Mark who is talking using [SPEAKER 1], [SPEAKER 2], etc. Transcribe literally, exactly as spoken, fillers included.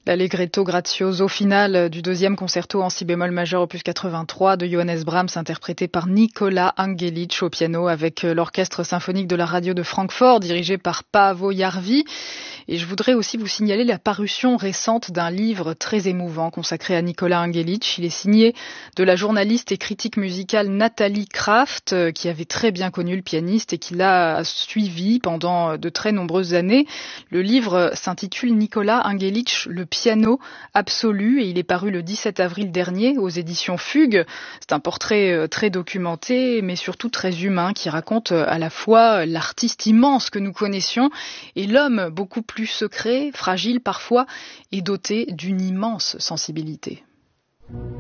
[SPEAKER 1] L'Allegretto grazioso final du deuxième concerto en si bémol majeur opus quatre-vingt-trois de Johannes Brahms, interprété par Nicola Angelic au piano avec l'orchestre symphonique de la radio de Francfort dirigé par Paavo Järvi. Et je voudrais aussi vous signaler la parution récente d'un livre très émouvant consacré à Nicola Angelic. Il est signé de la journaliste et critique musicale Nathalie Kraft, qui avait très bien connu le pianiste et qui l'a suivi pendant de très nombreuses années. Le livre s'intitule Nicola Angelic, le piano absolu, et il est paru le dix-sept avril dernier aux éditions Fugue. C'est un portrait très documenté, mais surtout très humain, qui raconte à la fois l'artiste immense que nous connaissions et l'homme beaucoup plus secret, fragile parfois, et doté d'une immense sensibilité.